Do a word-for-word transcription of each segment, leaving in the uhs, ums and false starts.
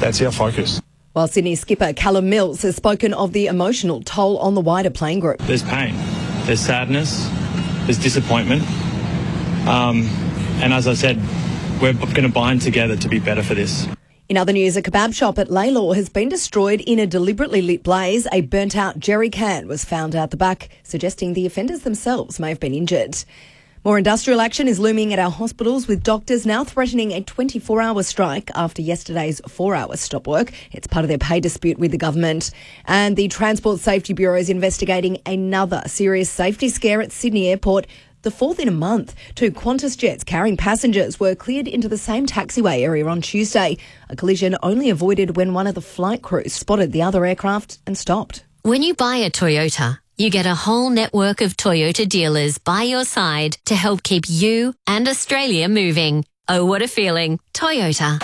That's our focus. While Sydney skipper Callum Mills has spoken of the emotional toll on the wider playing group. There's pain, there's sadness, there's disappointment. Um, and as I said, we're going to bind together to be better for this. In other news, a kebab shop at Laylaw has been destroyed in a deliberately lit blaze. A burnt-out jerry can was found out the back, suggesting the offenders themselves may have been injured. More industrial action is looming at our hospitals, with doctors now threatening a twenty-four hour strike after yesterday's four hour stop work. It's part of their pay dispute with the government. And the Transport Safety Bureau is investigating another serious safety scare at Sydney Airport, the fourth in a month. Two Qantas jets carrying passengers were cleared into the same taxiway area on Tuesday. A collision only avoided when one of the flight crew spotted the other aircraft and stopped. When you buy a Toyota, you get a whole network of Toyota dealers by your side to help keep you and Australia moving. Oh, what a feeling. Toyota.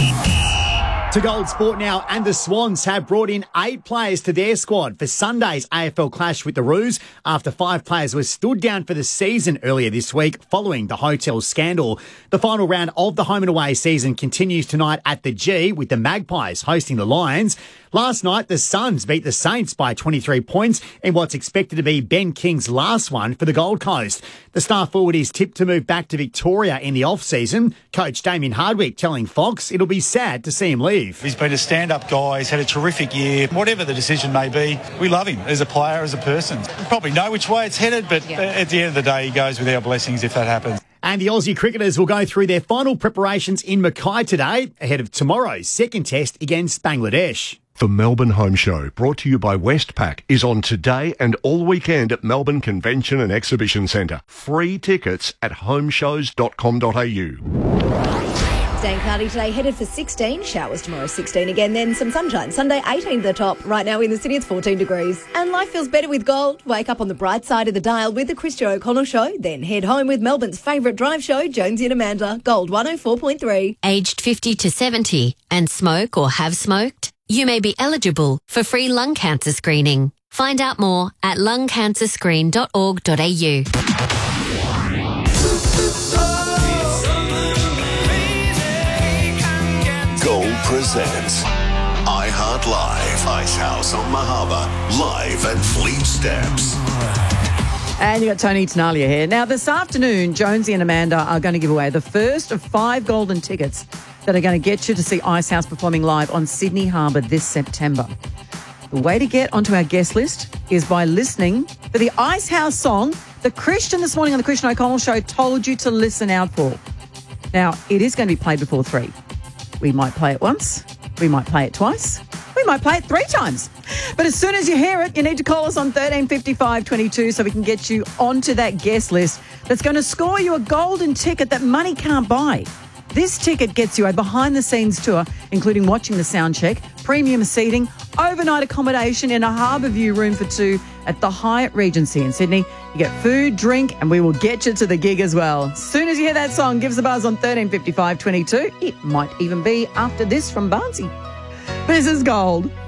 To Gold Sport now, and the Swans have brought in eight players to their squad for Sunday's A F L clash with the Roos after five players were stood down for the season earlier this week following the hotel scandal. The final round of the home and away season continues tonight at the G, with the Magpies hosting the Lions. Last night, the Suns beat the Saints by twenty-three points in what's expected to be Ben King's last one for the Gold Coast. The star forward is tipped to move back to Victoria in the off-season. Coach Damien Hardwick telling Fox it'll be sad to see him leave. He's been a stand-up guy. He's had a terrific year. Whatever the decision may be, we love him as a player, as a person. We probably know which way it's headed, but yeah. At the end of the day, he goes with our blessings if that happens. And the Aussie cricketers will go through their final preparations in Mackay today ahead of tomorrow's second test against Bangladesh. The Melbourne Home Show, brought to you by Westpac, is on today and all weekend at Melbourne Convention and Exhibition Centre. Free tickets at homeshows dot com dot a u. Staying cloudy today, headed for sixteen. Showers tomorrow, sixteen again, then some sunshine. Sunday, eighteen at the top. Right now in the city, it's fourteen degrees. And life feels better with gold. Wake up on the bright side of the dial with the Christian O'Connell Show. Then head home with Melbourne's favourite drive show, Jonesy and Amanda. Gold one oh four point three. Aged fifty to seventy and smoke or have smoked? You may be eligible for free lung cancer screening. Find out more at lung cancer screen dot org dot a u. Gold presents iHeart Live, Icehouse on Mahaba, live at Fleet Steps. And you've got Tony Tenalia here. Now, this afternoon, Jonesy and Amanda are going to give away the first of five golden tickets that are going to get you to see Icehouse performing live on Sydney Harbour this September. The way to get onto our guest list is by listening for the Icehouse song that Christian this morning on the Christian O'Connell Show told you to listen out for. Now, it is going to be played before three. We might play it once. We might play it twice. We might play it three times. But as soon as you hear it, you need to call us on thirteen fifty-five twenty-two so we can get you onto that guest list that's going to score you a golden ticket that money can't buy. This ticket gets you a behind-the-scenes tour, including watching the sound check, premium seating, overnight accommodation in a harbour view room for two at the Hyatt Regency in Sydney. You get food, drink, and we will get you to the gig as well. As soon as you hear that song, give us a buzz on thirteen fifty-five twenty-two. It might even be after this from Barnsey. This is Gold.